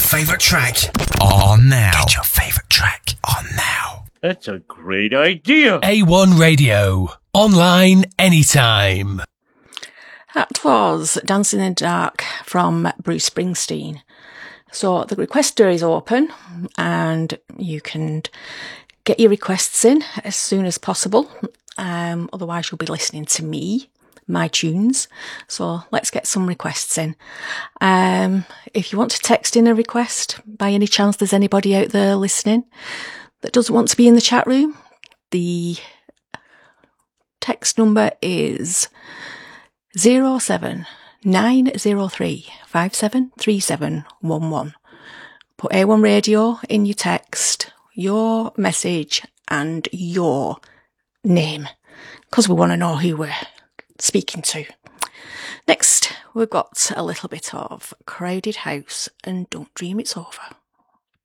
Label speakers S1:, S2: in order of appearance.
S1: favourite track on now. Get your favourite track on now.
S2: That's a great idea.
S3: A1 Radio. Online anytime.
S4: That was Dancing in the Dark from Bruce Springsteen. So the requester is open and you can get your requests in as soon as possible. Otherwise you'll be listening to me, my tunes. So let's get some requests in. If you want to text in a request, by any chance there's anybody out there listening that doesn't want to be in the chat room, the text number is 07903573711. Put A1 Radio in your text, your message and your name, because we want to know who we're speaking to. Next, we've got a little bit of Crowded House and Don't Dream It's Over.